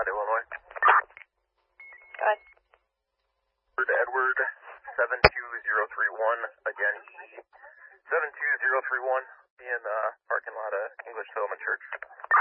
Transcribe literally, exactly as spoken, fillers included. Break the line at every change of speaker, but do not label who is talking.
Todd, Illinois.
Go ahead.
Edward, Edward, seven two zero three one, again, E, seven two zero three one, in the uh, parking lot of English Settlement Church.